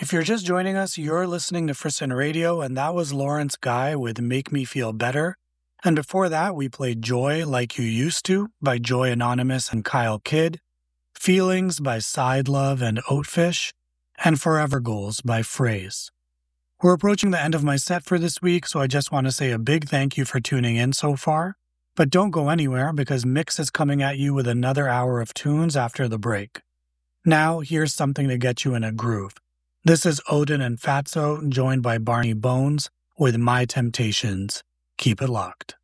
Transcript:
If you're just joining us, you're listening to Frisson Radio, and that was Lawrence Guy with Make Me Feel Better. And before that, we played Joy Like You Used To by Joy Anonymous and Kyle Kidd, Feelings by Side Love and Oatfish, and Forever Goals by Phrase. We're approaching the end of my set for this week, so I just want to say a big thank you for tuning in so far. But don't go anywhere because Mix is coming at you with another hour of tunes after the break. Now, here's something to get you in a groove. This is Odin and Fatso, joined by Barney Bones, with My Temptations. Keep it locked.